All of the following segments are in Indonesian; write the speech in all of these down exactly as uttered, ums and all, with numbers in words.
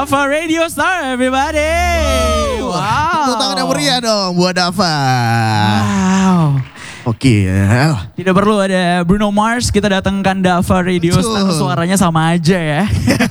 Dava Radio Star, everybody. Wow. Tepuk tangan yang meriah dong buat Dava. Wow. Oke ya. Tidak perlu ada Bruno Mars, kita datangkan Dava Radio Star, suaranya sama aja ya.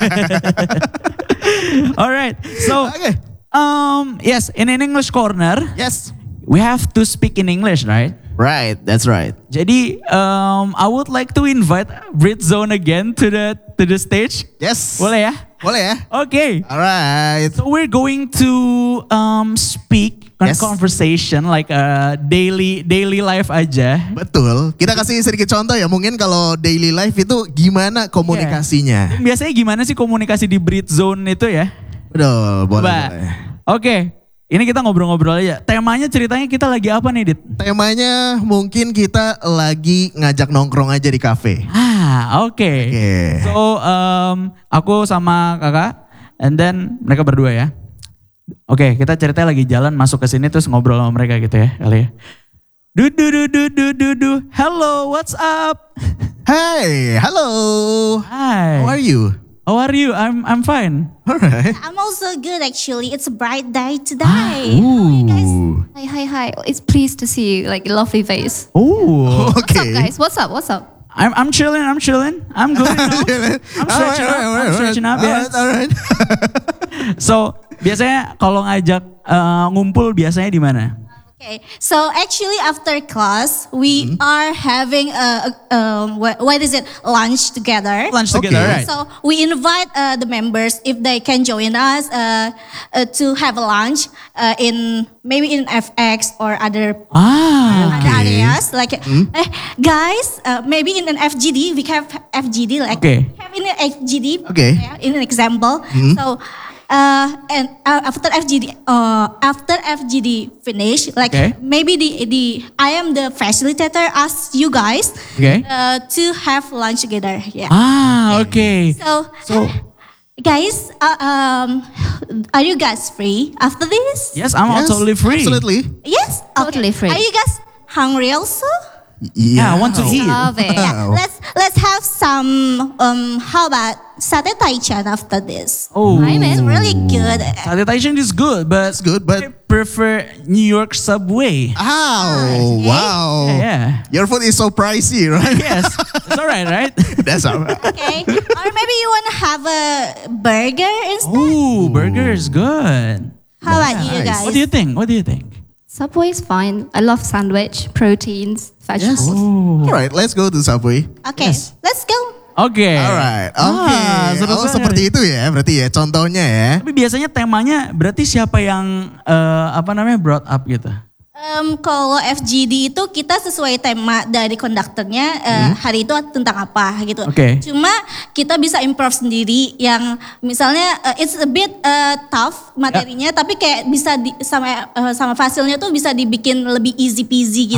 Alright, so Okay. um, yes, in an English corner, Yes. we have to speak in English, right? Right, that's right. Jadi, um, I would like to invite Brit Zone again to the to the stage. Yes. Boleh ya? Boleh ya? Okay. Alright. So we're going to um, speak Yes. conversation like a daily daily life aja. Betul. Kita kasih sedikit contoh ya. Mungkin kalau daily life itu gimana komunikasinya. Biasanya gimana sih komunikasi di Brit Zone itu ya? Betul, boleh. Coba. boleh. Oke. Ini kita ngobrol-ngobrol aja. Temanya ceritanya kita lagi apa nih, Dit? Temanya mungkin kita lagi ngajak nongkrong aja di kafe. Ah, oke. Oke. So, um, aku sama kakak, and then mereka berdua ya. Oke, kita ceritanya lagi jalan masuk ke sini terus ngobrol sama mereka gitu ya, kali ya. Du du du du du du du. Hello, what's up? Hey, hello. Hi. How are you? How are you? I'm I'm fine. Alright. I'm also good actually. It's a bright day today. Ooh. Hi, hi, hi. It's pleased to see you. Like a lovely face. Oh, What's up, Okay. guys? What's up? What's up? I'm I'm chilling. I'm chilling. I'm good. You know? I'm stretching up. I'm stretching up. Yes. Alright, alright. So biasanya kalau ngajak uh, ngumpul biasanya di mana? Okay, so actually after class we are having a, a um, what, what is it lunch together. Lunch Okay. together, right? So we invite uh, the members if they can join us uh, uh, to have a lunch uh, in maybe in F X or other Ah, other Okay. areas like eh, guys uh, maybe in an F G D we have F G D like Okay. have in an F G D Okay. yeah, in an example so uh, and uh, after F G D uh, after F G D finish like Okay. maybe the the I am the facilitator ask you guys Okay. uh, to have lunch together yeah ah, okay. so So guys uh, um are you guys free after this yes, I'm Yes, totally free. Absolutely. yes Totally free. are you guys hungry also Yeah, I want to eat. Love it. Yeah, let's let's have some. Um, how about satay taichan after this? Oh, Hi, man. It's really good. Satay Taichan is good, but That's good, I but prefer New York Subway. oh, wow. Yeah, Your food is so pricey, right? yes, it's all right, right? That's all right. Okay, or maybe you want to have a burger instead. Ooh, burger is good. How about you nice. guys? What do you think? What do you think? Subway's fine. I love sandwich, proteins, vegetables. All right, let's go to Subway. Okay, Yes. let's go. Oke. Alright, Ah, oke. seru Oh banget. seperti itu ya, berarti ya contohnya ya. Tapi biasanya temanya berarti siapa yang eh, apa namanya brought up gitu? Um, kalau F G D itu kita sesuai tema dari konduktornya uh, hari itu tentang apa gitu. Oke. Cuma kita bisa improve sendiri yang misalnya uh, it's a bit uh, tough materinya tapi kayak bisa di, sama uh, sama fasilnya tuh bisa dibikin lebih easy peasy gitu.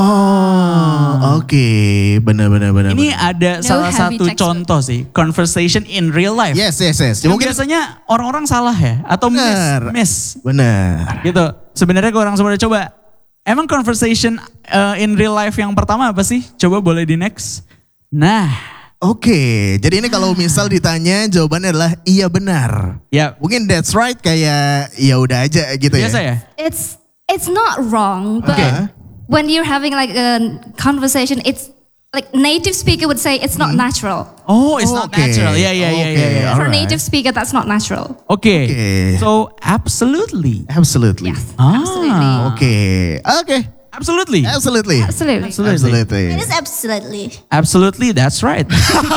Oh, oke, benar benar benar. Ini benar. ada No salah heavy satu textbook. contoh sih, conversation in real life. Yes, yes, yes. Yang Mungkin biasanya orang-orang salah ya atau miss, benar. miss Benar. gitu. Sebenarnya gue orang sebenarnya coba. Emang conversation uh, in real life yang pertama apa sih? Coba boleh di next. Nah, Oke, jadi ini kalau misal ditanya jawabannya adalah iya benar. ya Mungkin that's right kayak ya udah aja gitu biasa ya. ya. It's it's not wrong, but Okay. when you're having like a conversation, it's like native speaker would say it's not natural. Oh, it's not Oke, natural. Ya, ya, ya, oke. ya, ya. For a Alright. native speaker, that's not natural. Oke. Oke. So absolutely. Absolutely. Yes, Ah. absolutely, Oke, oke, Absolutely. absolutely, absolutely. Absolutely. absolutely. It is absolutely. Absolutely, that's right.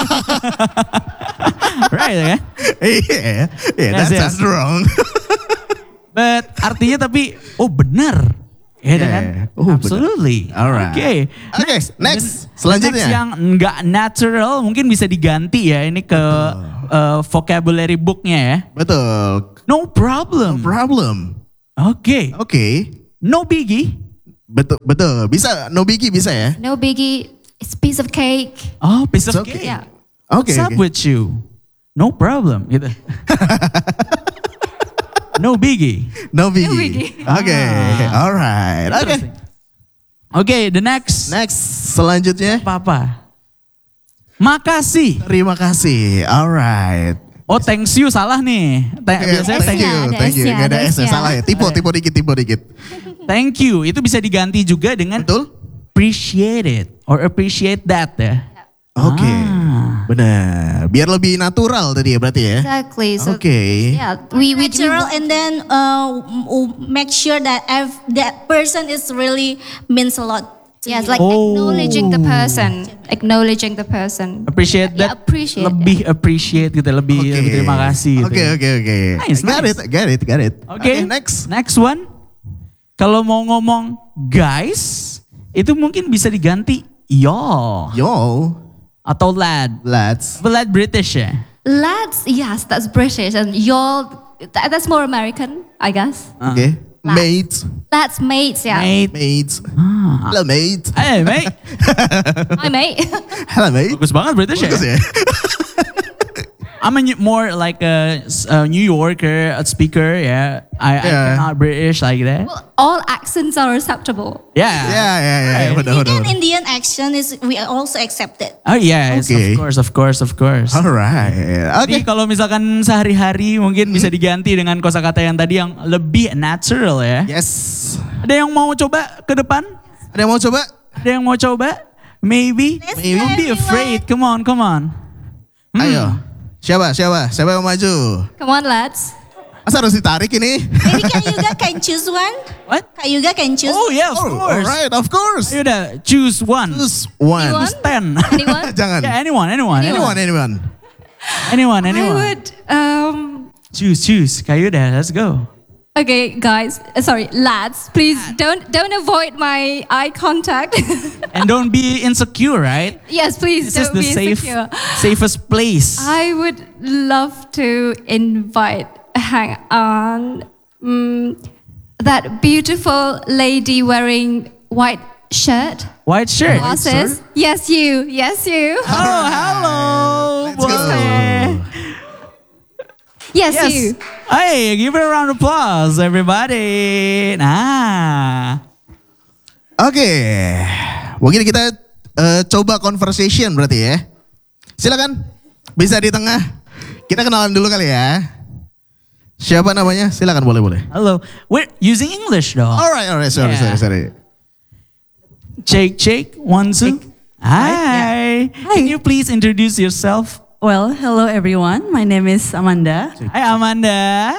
Right ya. Iya, iya, Yes, that's yes. not wrong. But artinya tapi oh benar. Ya Yeah. kan? Oh, benar. Absolutely. Alright. Oke. Oke, next. Selanjutnya. Next yang enggak natural mungkin bisa diganti ya ini ke uh, vocabulary booknya ya. Betul. No problem. Problem. Oke. Oke. No biggie. Betul, betul. Bisa, no biggie bisa ya? No biggie. It's a piece of cake. Oh, piece of It's okay. cake. Yeah. Oke. What's up oke. with you? No problem gitu. No biggie. No biggie. biggie. Oke, Ah. alright. Oke. Interesting. Oke, the next. Next, selanjutnya. Apa-apa? Makasih. Terima kasih. Alright. Oh thanks you salah nih. Tha- Oke, biasanya thank thank you, you. Ada thank you. S-nya, Gak ada ada S-nya, S-nya. salah ya. Tipe, tipe dikit, tipe dikit. Thank you. Itu bisa diganti juga dengan Betul? appreciate it or appreciate that ya. Oke, Ah. benar. Biar lebih natural tadi ya berarti ya. Exactly. So Oke. yeah, we we do Natural and then uh, m- make sure that ev- that person is really means a lot. to yes, you. like acknowledging the person, acknowledging the person. Appreciate Yeah, that. appreciate lebih appreciate gitu, lebih, Oke. lebih terima kasih gitu. Oke, ya. oke, oke. Nice, Got nice. it, got it, got it. Oke, next. Next one. Kalau mau ngomong guys, itu mungkin bisa diganti y'all Yo, atau lad. lads. Tapi lad British ya. Lads, yes, that's British, and y'all, that, that's more American, I guess. Oke. Mates, That's mates, yeah. Mate. mates. Ah. Hello mate. Hey mate. Hi, mate. Hello mate. Bagus banget British Bagus ya. ya. I'm a new- more like a, a New Yorker, a speaker. Yeah, I, I Yeah. cannot British like that. Well, all accents are acceptable. Yeah. Ya, ya, ya. Right. Benar, benar, Even benar. Indian action is we also accept it. Oh yes, Okay. of course, of course, of course. Alright. Oke. Jadi kalau misalkan sehari-hari mungkin bisa diganti dengan kosakata yang tadi yang lebih natural ya. Yes. Ada yang mau coba ke depan? Ada yang mau coba? Ada yang mau coba? Maybe. Let's Maybe. Don't be everyone. afraid. Come on, come on. Hmm. Ayo. Siapa? Siapa? Siapa yang mau maju? Come on, lads. Masa harus ditarik ini? Maybe Kak Yuga can choose one. What? Kak Yuga can choose. Oh yeah, of Oh, course. alright, of course. Ayo udah, choose one. Choose one. Anyone? Choose ten. Anyone? Jangan. Yeah, anyone, anyone, Anyone, anyone. anyone, I anyone. would. Um, Choose, choose. Kayuda, let's go. okay, guys. uh, Sorry, lads. Please don't don't avoid my eye contact. And don't be insecure, right? yes, please This is don't the be safe, insecure. safest place. I would love to invite. Hang on. Mm, that beautiful lady wearing white shirt, White shirt. glasses. Yes, you. Yes, you. Oh, hello. Let's go. boy. Yes, Yes. you. Hey, give it a round of applause, everybody. Nah. Oke. Mungkin kita eh, coba conversation berarti ya. Silakan. Bisa di tengah. Kita kenalan dulu kali ya. Siapa namanya? Silakan, boleh, boleh. Hello. We're using English though. Alright, alright. Sorry, Yeah. sorry, sorry. Shake, shake. One, two. Hi. Can you please introduce yourself? Well, hello everyone. My name is Amanda. Hi, Amanda.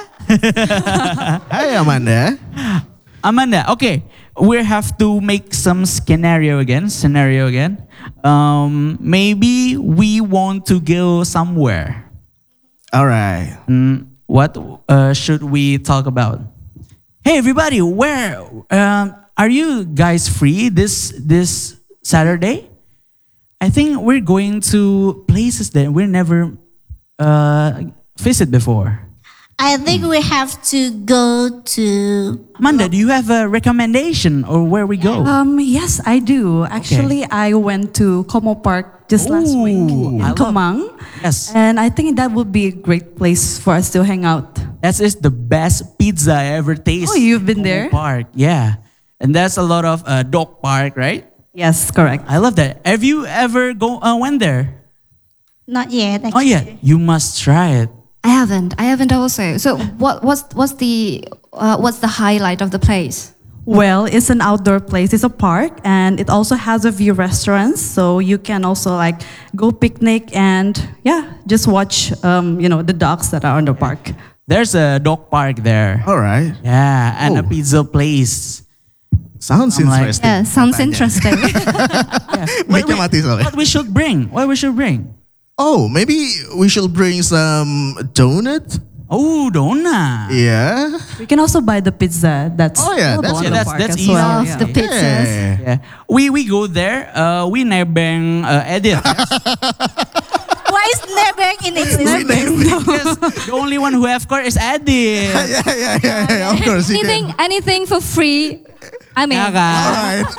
Hai Amanda. Amanda, okay. We have to make some scenario again. Scenario again. Um, maybe we want to go somewhere. Alright. Mm, what uh, should we talk about? Hey, everybody, where um, are you guys free this this Saturday? I think we're going to places that we never uh, visit before. I think we have to go to. Amanda, do you have a recommendation or where we go? Um, yes, I do. Actually, I went to Como Park just last week Ooh, in I love- Kemang. Yes. And I think that would be a great place for us to hang out. That is the best pizza I ever tasted. Oh, you've been Como there? Park, yeah. And that's a lot of uh, dog park, right? Yes, correct. I love that. Have you ever go uh, went there? Not yet. Oh Actually. yeah, you must try it. I haven't. I haven't also. So what? What's what's the uh, what's the highlight of the place? Well, it's an outdoor place. It's a park, and it also has a few restaurants, so you can also like go picnic and yeah, just watch um, you know the dogs that are on the park. There's a dog park there. Alright. Yeah, and a Oh. pizza place. Sounds I'm like- interesting. Yeah, sounds Katanya. interesting. Mic-nya mati soalnya. What we should bring? What we should bring? Oh, maybe we should bring some donut? Oh, donut. Yeah. We can also buy the pizza. That's Oh, yeah, available that's- on yeah, the that's- park that's as easy. well. Love yeah. the pizzas. Yeah. Yeah, we we go there. Uh, we nebeng uh, edit. Why is Nebeng in existence? Because the only one who have car is Edit. yeah, yeah, yeah, yeah, of course. you anything, can. anything for free. I mean, Ya kan? Alright.